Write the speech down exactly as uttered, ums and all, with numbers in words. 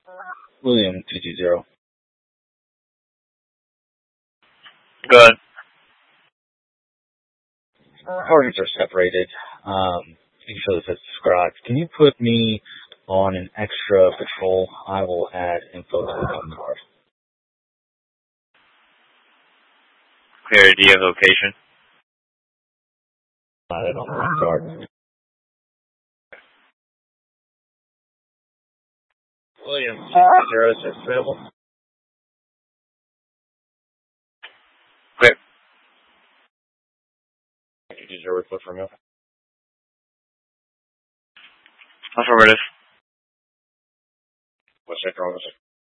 William two two zero. Good. Targets are separated. Um, you can show this as described. Can you put me on an extra patrol? I will add info to the card. Clear idea of location. Add it on the card. William zero six available. Clear. two two zero report from you. Affirmative. What's that wrong with it?